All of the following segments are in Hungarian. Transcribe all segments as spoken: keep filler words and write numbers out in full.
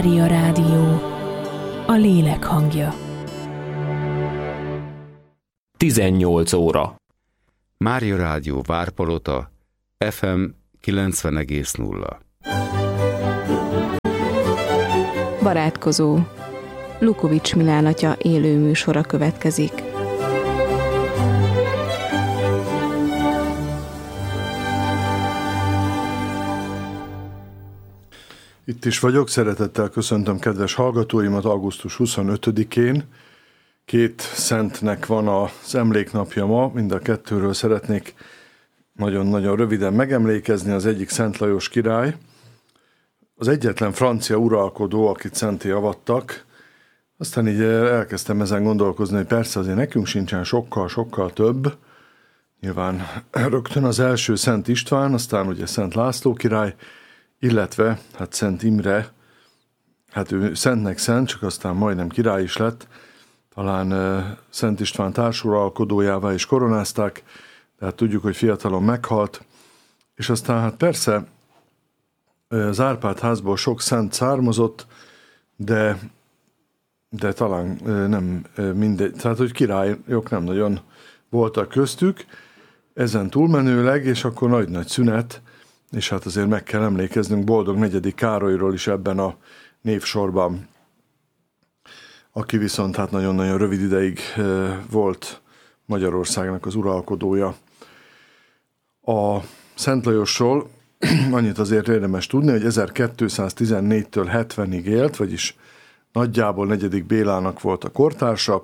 Mária Rádió, a lélek hangja. tizennyolc óra. Mária Rádió Várpalota, ef em kilencven egész nulla. Barátkozó. Lukovics Milán atya élő műsora következik. Itt is vagyok, szeretettel köszöntöm kedves hallgatóimat augusztus huszonötödikén. Két szentnek van az emléknapja ma, mind a kettőről szeretnék nagyon-nagyon röviden megemlékezni. Az egyik Szent Lajos király, az egyetlen francia uralkodó, akit szentté avattak. Aztán így elkezdtem ezen gondolkozni, hogy persze azért nekünk sincsen sokkal-sokkal több. Nyilván rögtön az első Szent István, aztán ugye Szent László király, illetve hát Szent Imre, hát ő szentnek szent, csak aztán majdnem király is lett. Talán uh, Szent István társuralkodójává is koronázták, tehát tudjuk, hogy fiatalon meghalt. És aztán hát persze az Árpád házból sok szent származott, de, de talán uh, nem uh, mindegy, tehát hogy királyok nem nagyon voltak köztük, ezen túlmenőleg, és akkor nagy-nagy szünet, és hát azért meg kell emlékeznünk Boldog negyedik Károlyról is ebben a névsorban, aki viszont hát nagyon-nagyon rövid ideig volt Magyarországnak az uralkodója. A Szent Lajosról annyit azért érdemes tudni, hogy ezerkétszáztizennégytől hetvenig élt, vagyis nagyjából negyedik Bélának volt a kortársa,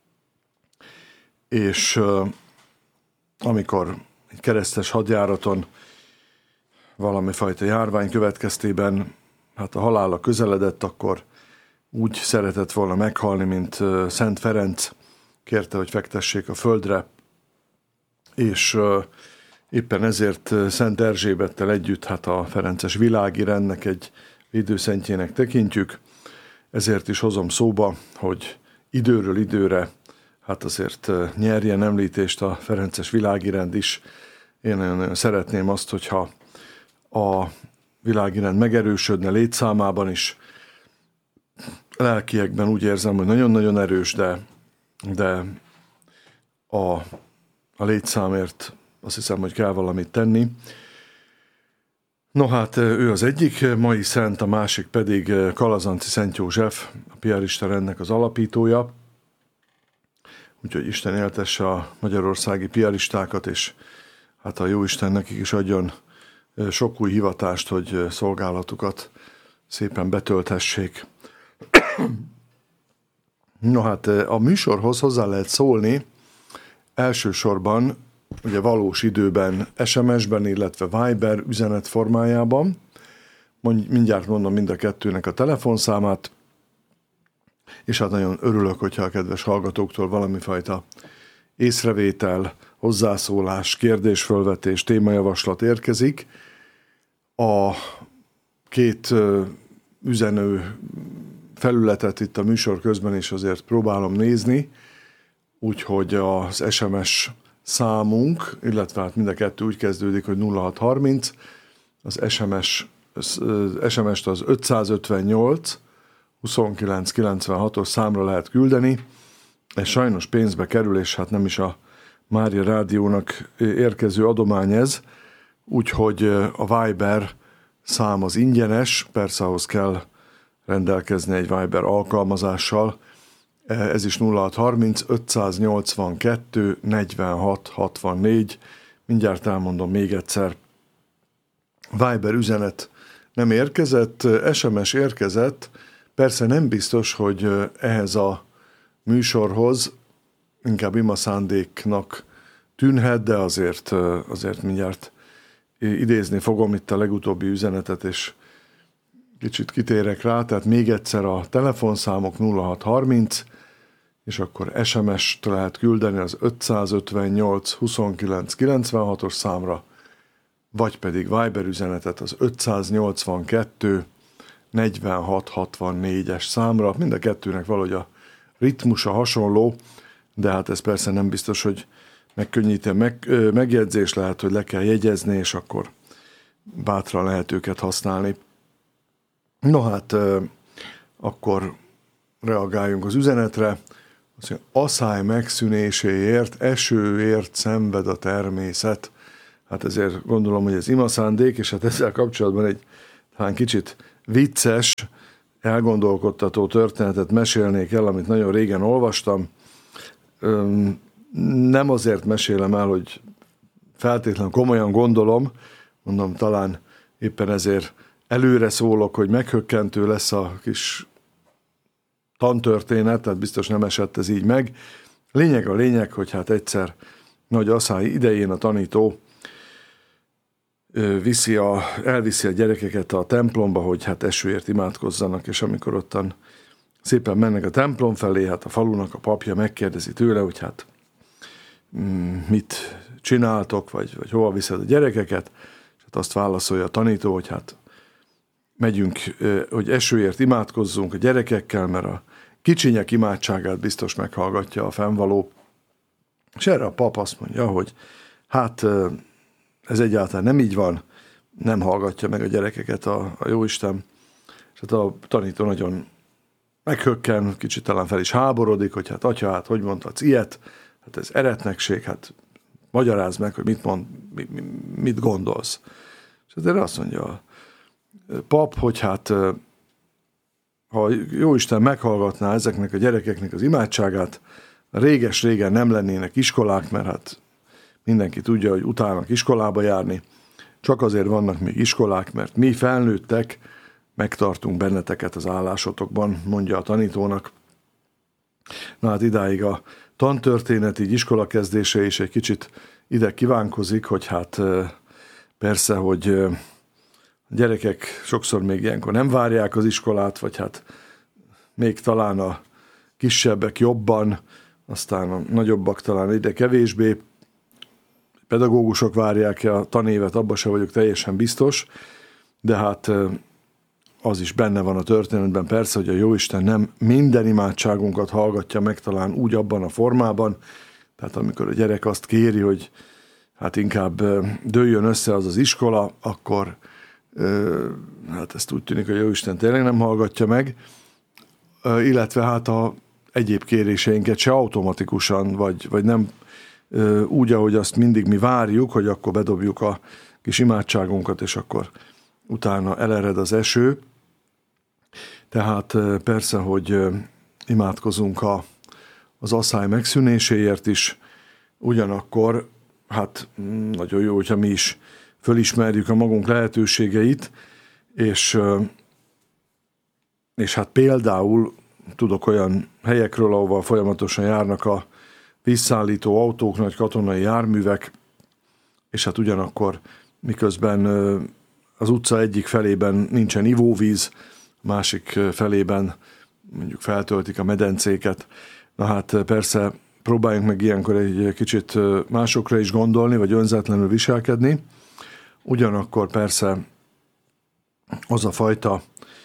és amikor egy keresztes hadjáraton valami fajta járvány következtében hát a halála közeledett, akkor úgy szeretett volna meghalni, mint Szent Ferenc, kérte, hogy fektessék a földre, és éppen ezért Szent Erzsébettel együtt hát a ferences világi rendnek egy védőszentjének tekintjük, ezért is hozom szóba, hogy időről időre hát azért nyerjen említést a ferences világi rend is. Én nagyon szeretném azt, hogyha a világi rend megerősödne létszámában is. Lelkiekben úgy érzem, hogy nagyon-nagyon erős, de, de a, a létszámért azt hiszem, hogy kell valamit tenni. No hát ő az egyik mai szent, a másik pedig Kalazanci Szent József, a piarista rendnek az alapítója. Úgyhogy Isten éltesse a magyarországi piaristákat, és hát a Jóisten nekik is adjon sok új hivatást, hogy szolgálatukat szépen betölthessék. No hát a műsorhoz hozzá lehet szólni elsősorban ugye valós időben, es em es-ben, illetve Viber üzenet formájában. Mindjárt mondom mind a kettőnek a telefonszámát, és hát nagyon örülök, hogyha a kedves hallgatóktól valamifajta észrevétel, hozzászólás, kérdésfölvetés, témajavaslat érkezik. A két üzenő felületet itt a műsor közben is azért próbálom nézni, úgyhogy az es em es számunk, illetve hát mind a kettő úgy kezdődik, hogy nulla hat harminc, az es em es, es em es-t az ötszázötvennyolc huszonkilenc kilencvenhatos számra lehet küldeni, és sajnos pénzbe kerül, és hát nem is a Mária Rádiónak érkező adomány ez, úgyhogy a Viber szám az ingyenes, persze ahhoz kell rendelkezni egy Viber alkalmazással, ez is nulla hat harminc ötszáznyolcvankettő negyvenhat hatvannégy, mindjárt elmondom még egyszer. Viber üzenet nem érkezett, es em es érkezett, persze nem biztos, hogy ehhez a műsorhoz inkább ima szándéknak tűnhet, de azért, azért mindjárt idézni fogom itt a legutóbbi üzenetet, és kicsit kitérek rá, tehát még egyszer a telefonszámok nulla hat harminc, és akkor es em es-t lehet küldeni az ötszázötvennyolc huszonkilenc kilencvenhatos számra, vagy pedig Viber üzenetet az ötszáznyolcvankettő negyvenhat hatvannégyes számra. Mind a kettőnek valahogy a ritmusa hasonló, de hát ez persze nem biztos, hogy megkönnyíti a meg, megjegyzés, lehet, hogy le kell jegyezni, és akkor bátran lehet őket használni. No hát, akkor reagáljunk az üzenetre. Azt mondja, aszály megszűnéséért, esőért szenved a természet. Hát ezért gondolom, hogy ez ima szándék, és hát ezzel kapcsolatban egy talán kicsit vicces, elgondolkodtató történetet mesélnék el, amit nagyon régen olvastam. Nem azért mesélem el, hogy feltétlenül komolyan gondolom, mondom, talán éppen ezért előre szólok, hogy meghökkentő lesz a kis tantörténet, tehát biztos nem esett ez így meg. Lényeg a lényeg, hogy hát egyszer nagy aszály idején a tanító viszi a, elviszi a gyerekeket a templomba, hogy hát esőért imádkozzanak, és amikor ottan szépen mennek a templom felé, hát a falunak a papja megkérdezi tőle, hogy hát mit csináltok, vagy, vagy hova viszed a gyerekeket, és hát azt válaszolja a tanító, hogy hát megyünk, hogy esőért imádkozzunk a gyerekekkel, mert a kicsinyek imádságát biztos meghallgatja a fennvaló. És erre a pap azt mondja, hogy hát ez egyáltalán nem így van, nem hallgatja meg a gyerekeket a, a Jóisten. És hát a tanító nagyon meghökken, kicsit talán fel is háborodik, hogy hát atya, hát hogy mondhatsz ilyet? Hát ez eretnekség, hát magyarázd meg, hogy mit mond, mit gondolsz. És erre azt mondja a pap, hogy hát ha Jóisten meghallgatná ezeknek a gyerekeknek az imádságát, réges-régen nem lennének iskolák, mert hát mindenki tudja, hogy utálnak iskolába járni. Csak azért vannak még iskolák, mert mi felnőttek megtartunk benneteket az állásotokban, mondja a tanítónak. Na hát idáig a tantörténet, így iskola kezdése is egy kicsit ide kívánkozik, hogy hát persze, hogy a gyerekek sokszor még ilyenkor nem várják az iskolát, vagy hát még talán a kisebbek jobban, aztán a nagyobbak talán ide kevésbé. Pedagógusok várják a tanévet, abban se vagyok teljesen biztos, de hát az is benne van a történetben persze, hogy a Jóisten nem minden imádságunkat hallgatja meg talán úgy abban a formában, tehát amikor a gyerek azt kéri, hogy hát inkább dőljön össze az az iskola, akkor hát ezt úgy tűnik, hogy a Jóisten tényleg nem hallgatja meg, illetve hát a egyéb kéréseinket se automatikusan, vagy, vagy nem úgy, ahogy azt mindig mi várjuk, hogy akkor bedobjuk a kis imádságunkat, és akkor utána elered az eső. Tehát persze, hogy imádkozunk a, az aszály megszűnéséért is, ugyanakkor hát nagyon jó, hogyha mi is fölismerjük a magunk lehetőségeit, és, és hát például tudok olyan helyekről, ahova folyamatosan járnak a vízszállító autók, nagy katonai járművek, és hát ugyanakkor miközben az utca egyik felében nincsen ivóvíz, másik felében mondjuk feltöltik a medencéket. Na hát persze próbáljunk meg ilyenkor egy kicsit másokra is gondolni, vagy önzetlenül viselkedni. Ugyanakkor persze az a fajta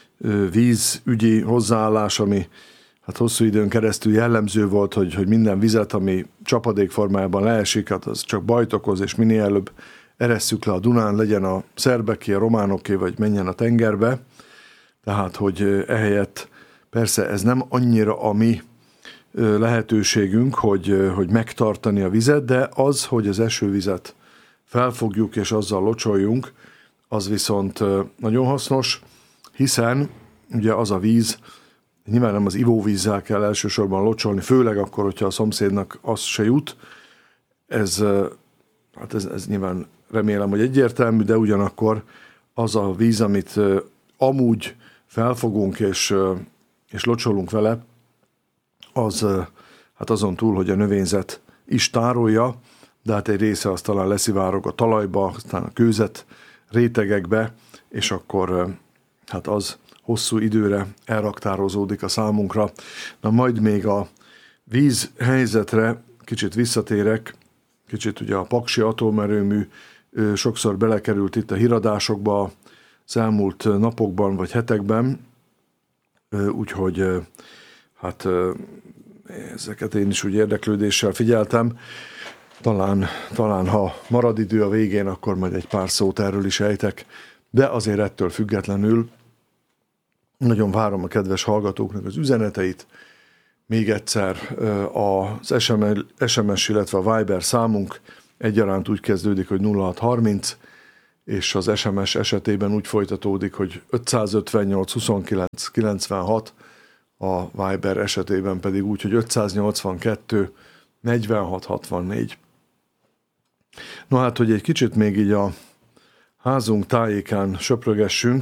vízügyi hozzáállás, ami hát hosszú időn keresztül jellemző volt, hogy, hogy minden vizet, ami csapadék formájában leesik, hát az csak bajt okoz, és minél előbb eresszük le a Dunán, legyen a szerbeké, a románoké, vagy menjen a tengerbe. Tehát, hogy ehelyett persze ez nem annyira a mi lehetőségünk, hogy, hogy megtartani a vizet, de az, hogy az esővizet felfogjuk és azzal locsoljunk, az viszont nagyon hasznos, hiszen ugye az a víz, nyilván nem az ivóvízzel kell elsősorban locsolni, főleg akkor, hogyha a szomszédnak az se jut. Ez, hát ez, ez nyilván remélem, hogy egyértelmű, de ugyanakkor az a víz, amit amúgy felfogunk és, és locsolunk vele, az hát azon túl, hogy a növényzet is tárolja, de hát egy része az talán leszivárog a talajba, aztán a kőzet rétegekbe, és akkor hát az hosszú időre elraktározódik a számunkra. Na majd még a víz helyzetre kicsit visszatérek, kicsit ugye a Paksi atomerőmű sokszor belekerült itt a híradásokba az elmúlt napokban vagy hetekben, úgyhogy hát ezeket én is úgy érdeklődéssel figyeltem. Talán, talán ha marad idő a végén, akkor majd egy pár szót erről is ejtek, de azért ettől függetlenül Nagyon várom a kedves hallgatóknak az üzeneteit. Még egyszer az es em es, illetve a Viber számunk egyaránt úgy kezdődik, hogy nulla hat harminc, és az es em es esetében úgy folytatódik, hogy ötszázötvennyolc huszonkilenc kilencvenhat, a Viber esetében pedig úgy, hogy ötszáznyolcvankettő negyvenhat hatvannégy. No hát, hogy egy kicsit még így a házunk tájékán söprögessünk,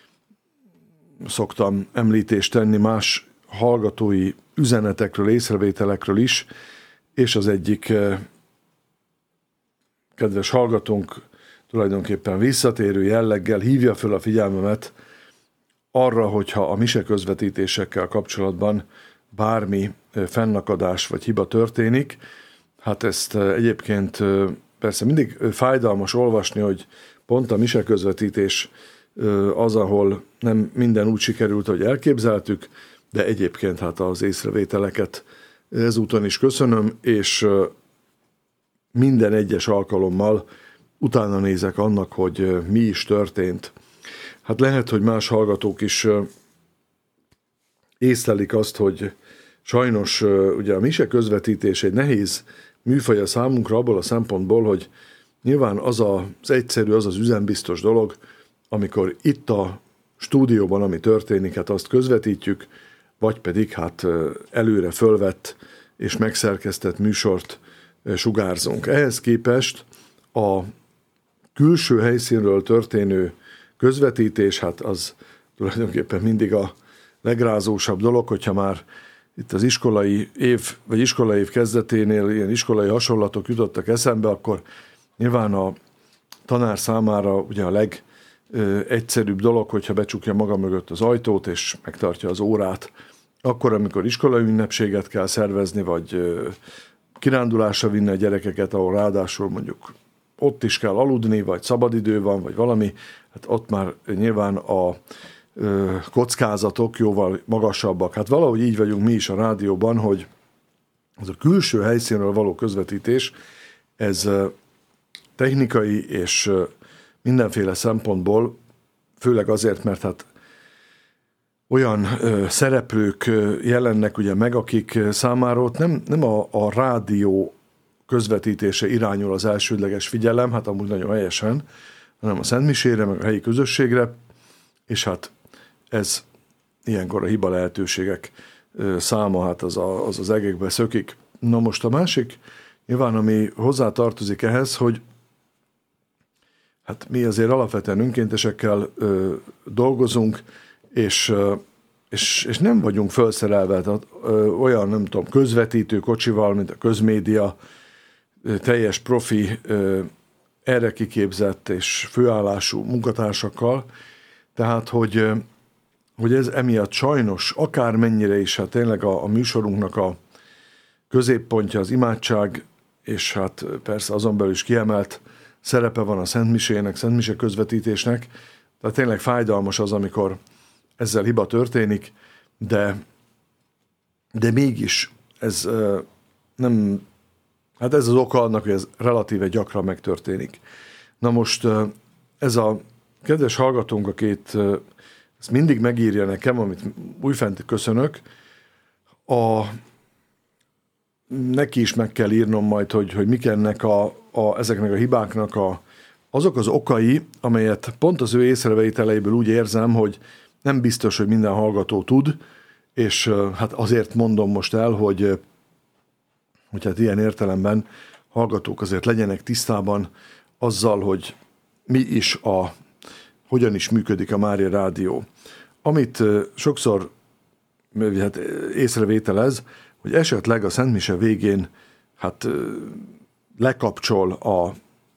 szoktam említést tenni más hallgatói üzenetekről, észrevételekről is, és az egyik kedves hallgatónk tulajdonképpen visszatérő jelleggel hívja föl a figyelmemet arra, hogyha a mise közvetítésekkel kapcsolatban bármi fennakadás vagy hiba történik. Hát ezt egyébként persze mindig fájdalmas olvasni, hogy pont a mise közvetítés az, ahol nem minden úgy sikerült, hogy elképzeltük, de egyébként hát az észrevételeket ezúton is köszönöm, és minden egyes alkalommal utána nézek annak, hogy mi is történt. Hát lehet, hogy más hallgatók is észlelik azt, hogy sajnos ugye a mise közvetítés egy nehéz műfaj a számunkra abból a szempontból, hogy nyilván az az egyszerű, az az üzembiztos dolog, amikor itt a stúdióban, ami történik, hát azt közvetítjük, vagy pedig hát előre fölvett és megszerkesztett műsort sugárzunk. Ehhez képest a külső helyszínről történő közvetítés, hát az tulajdonképpen mindig a legrázósabb dolog, hogyha már itt az iskolai év, vagy iskolai év kezdeténél ilyen iskolai hasonlatok jutottak eszembe, akkor nyilván a tanár számára ugye a legegyszerűbb dolog, hogyha becsukja maga mögött az ajtót, és megtartja az órát. Akkor, amikor iskolai ünnepséget kell szervezni, vagy kirándulásra vinni a gyerekeket, ahol ráadásul mondjuk ott is kell aludni, vagy szabadidő van, vagy valami, hát ott már nyilván a ö, kockázatok jóval magasabbak. Hát valahogy így vagyunk mi is a rádióban, hogy az a külső helyszínről való közvetítés, ez technikai és mindenféle szempontból, főleg azért, mert hát olyan ö, szereplők jelennek ugye meg, akik számára ott nem, nem a, a rádió közvetítése irányul az elsődleges figyelem, hát amúgy nagyon helyesen, hanem a szentmisére, meg a helyi közösségre, és hát ez ilyenkor a hiba lehetőségek száma, hát az a, az, az egekbe szökik. Na most a másik, nyilván ami hozzá tartozik ehhez, hogy hát mi azért alapvetően önkéntesekkel ö, dolgozunk, és, ö, és, és nem vagyunk felszerelve, tehát ö, olyan, nem tudom, közvetítő kocsival, mint a közmédia, ö, teljes profi, ö, erre kiképzett és főállású munkatársakkal, tehát, hogy, ö, hogy ez emiatt sajnos, akármennyire is, hát tényleg a, a műsorunknak a középpontja az imádság, és hát persze azon belül is kiemelt szerepe van a szentmisének, szentmise közvetítésnek, tehát tényleg fájdalmas az, amikor ezzel hiba történik, de, de mégis ez uh, nem, hát ez az oka annak, hogy ez relatíve gyakran megtörténik. Na most uh, ez a kedves hallgatónk, akit uh, ezt mindig megírja nekem, amit újfent köszönök, a, neki is meg kell írnom majd, hogy, hogy mik ennek a, a, ezeknek a hibáknak a, azok az okai, amelyet pont az ő észrevételeiből úgy érzem, hogy nem biztos, hogy minden hallgató tud, és hát azért mondom most el, hogy, hogy hát ilyen értelemben hallgatók azért legyenek tisztában azzal, hogy mi is a, hogyan is működik a Mária Rádió. Amit sokszor hát észrevételez, hogy esetleg a szentmise végén hát lekapcsol a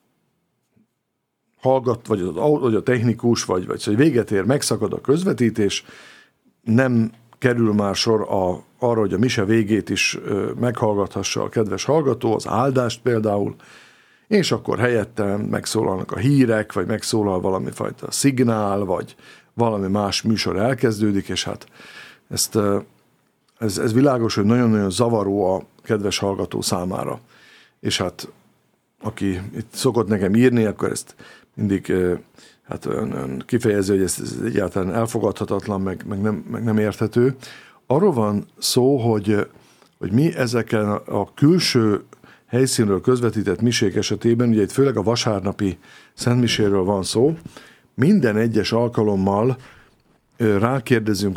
hallgat, vagy, az, vagy a technikus, vagy, vagy szóval véget ér, megszakad a közvetítés, nem kerül már sor a, arra, hogy a mise végét is ö, meghallgathassa a kedves hallgató, az áldást például, és akkor helyette megszólalnak a hírek, vagy megszólal valami fajta szignál, vagy valami más műsor elkezdődik, és hát ezt, ez, ez világos, hogy nagyon-nagyon zavaró a kedves hallgató számára. És hát aki itt szokott nekem írni, akkor ezt mindig hát olyan, olyan kifejező, hogy ez, ez egyáltalán elfogadhatatlan, meg, meg, nem, meg nem érthető. Arról van szó, hogy, hogy mi ezeken a, a külső helyszínről közvetített misék esetében, ugye itt főleg a vasárnapi szentmiséről van szó, minden egyes alkalommal rákérdezünk